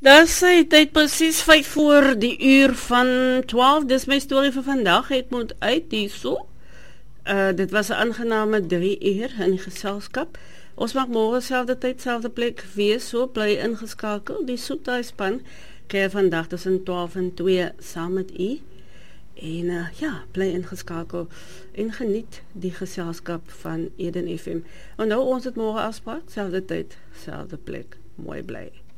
Dis sy tyd presies 5 voor die uur van 12. Dis my storie vir vandag. Het moet uit hierso. Dit was 'n aangename 3 uur in die geselskap. Ons mag môre selfde tyd, selfde plek wees. So bly ingeskakel. Die Soethuisspan keer vandag tussen 12 en 2 saam met u. En ja, bly ingeskakel en geniet die geselskap van Eden FM. En nou ons het môre afspraak, selfde tyd, selfde plek. Mooi bly.